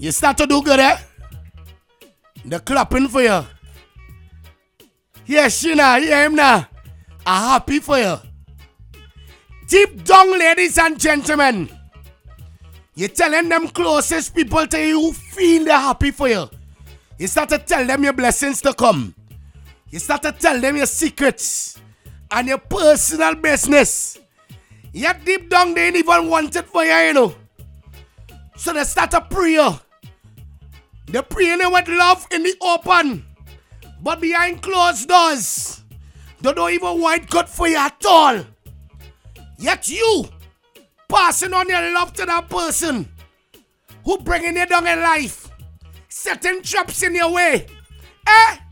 You start to do good, eh? They're clapping for you. Yes, Sheena, hear him now. I'm happy for you. Deep down, ladies and gentlemen, you're telling them closest people to you who feel they're happy for you. You start to tell them your blessings to come. You start to tell them your secrets and your personal business. Yet deep down, they ain't even want it for you, you know. So they start to pray. They pray with love in the open. But behind closed doors, they don't even want good for you at all. Yet you, passing on your love to that person who bringing you down in life, setting traps in your way. Eh?